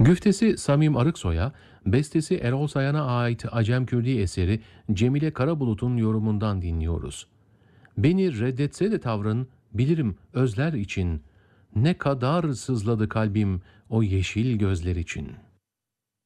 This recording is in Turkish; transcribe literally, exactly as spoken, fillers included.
Güftesi Samim Arıksoy'a, bestesi Erol Sayan'a ait Acem Kürdi eseri Cemile Karabulut'un yorumundan dinliyoruz. Beni reddetse de tavrın, bilirim özler için, ne kadar sızladı kalbim o yeşil gözler için.''